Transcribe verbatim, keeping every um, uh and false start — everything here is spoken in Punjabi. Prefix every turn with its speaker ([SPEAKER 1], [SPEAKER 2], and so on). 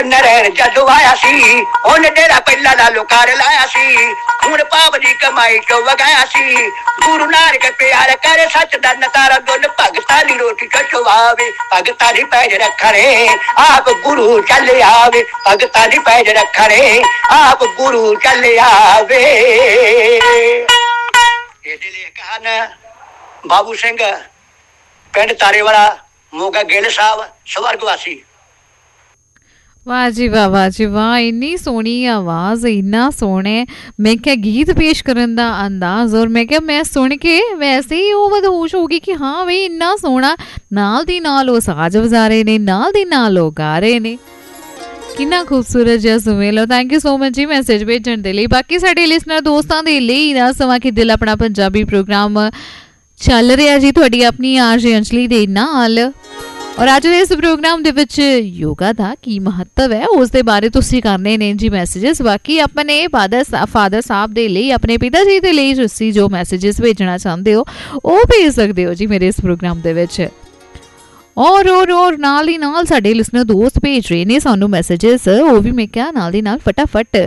[SPEAKER 1] ਨਰੈਣ ਜਦੋਂ ਆਇਆ ਸੀ ਉਹਨੇ ਡੇਰਾ ਪਹਿਲਾਂ ਨਾਲੋਂ ਕਰ ਲਾਇਆ ਸੀ ਹੁਣ ਪਾਪ ਦੀ ਕਮਾਈ ਚੋਂ ਵਗਾਇਆ ਸੀ ਗੁਰੂ ਨਾਨਕ ਪਿਆਰ ਕਰੇ ਸੱਚ ਦਾ ਨਤਾਰਾ ਦੁੱਲ ਭਗਤਾਂ ਦੀ ਰੋਟੀ ਕਚਵਾਵੇ ਭਗਤਾਂ ਦੀ ਪੈਜ ਰੱਖਣੇ ਆਪ ਗੁਰੂ ਚੱਲ ਆਵੇ ਭਗਤਾਂ ਦੀ ਪੈਜ ਰੱਖਣੇ ਆਪ ਗੁਰੂ ਚੱਲ ਆਵੇ। ਇਹਦੇ ਲੇਖ ਹਨ ਬਾਬੂ ਸਿੰਘ ਪਿੰਡ ਤਾਰੇਵਾਲਾ ਮੋਗਾ ਗਿੱਲ ਸਾਹਿਬ ਸਵਰਗਵਾਸੀ।
[SPEAKER 2] ਵਾਹ ਜੀ ਵਾਹ, ਵਾਹ ਜੀ ਵਾਹ, ਇੰਨੀ ਸੋਹਣੀ ਆਵਾਜ਼, ਇੰਨਾ ਸੋਹਣੇ ਮੈਂ ਕਿਹਾ ਗੀਤ ਪੇਸ਼ ਕਰਨ ਦਾ ਅੰਦਾਜ਼, ਔਰ ਮੈਂ ਕਿਹਾ ਮੈਂ ਸੁਣ ਕੇ ਵੈਸੇ ਹੀ ਉਹ ਮਦਹੋਸ਼ ਹੋ ਗਈ ਕਿ ਹਾਂ ਬਈ ਇੰਨਾ ਸੋਹਣਾ, ਨਾਲ ਦੀ ਨਾਲ ਉਹ ਸਾਜ਼ ਵਜਾ ਰਹੇ ਨੇ, ਨਾਲ ਦੀ ਨਾਲ ਉਹ ਗਾ ਰਹੇ ਨੇ, ਕਿੰਨਾ ਖੂਬਸੂਰਤ ਜਿਹਾ ਸੁਮੇਲ। ਥੈਂਕ ਯੂ ਸੋ ਮਚ ਜੀ ਮੈਸੇਜ ਭੇਜਣ ਦੇ ਲਈ। ਬਾਕੀ ਸਾਡੇ ਲਿਸਨਰ ਦੋਸਤਾਂ ਦੇ ਲਈ ਨਾ ਸਮਾਂ ਕਿ ਦਿਲ ਆਪਣਾ ਪੰਜਾਬੀ ਪ੍ਰੋਗਰਾਮ ਚੱਲ ਰਿਹਾ ਜੀ ਤੁਹਾਡੀ ਆਪਣੀ ਆਰਜੇ ਅੰਜਲੀ ਦੇ ਨਾਲ, ਔਰ ਅੱਜ ਦੇ ਇਸ ਪ੍ਰੋਗਰਾਮ ਦੇ ਵਿੱਚ ਯੋਗਾ ਦਾ ਕੀ ਮਹੱਤਵ ਹੈ ਉਸ ਦੇ ਬਾਰੇ ਤੁਸੀਂ ਕਰਨੇ ਨੇ ਜੀ ਮੈਸੇजेस। ਬਾਕੀ ਆਪਣੇ ਫਾਦਰ ਫਾਦਰ ਸਾਹਿਬ ਦੇ ਲਈ, ਆਪਣੇ ਪਿਤਾ ਜੀ ਦੇ ਲਈ ਤੁਸੀਂ ਜੋ ਮੈਸੇजेस ਭੇਜਣਾ ਚਾਹੁੰਦੇ ਹੋ ਉਹ ਭੇਜ ਸਕਦੇ ਹੋ ਜੀ ਮੇਰੇ ਇਸ ਪ੍ਰੋਗਰਾਮ ਦੇ ਵਿੱਚ। ਔਰ ਔਰ ਔਰ ਨਾਲ ਹੀ ਨਾਲ ਸਾਡੇ ਲਿਸਨਰ ਦੋਸਤ ਭੇਜ ਰਹੇ ਨੇ ਸਾਨੂੰ ਮੈਸੇजेस, ਉਹ ਵੀ ਮੈਂ ਕਿਹਾ ਨਾਲ ਦੀ ਨਾਲ ਫਟਾਫਟ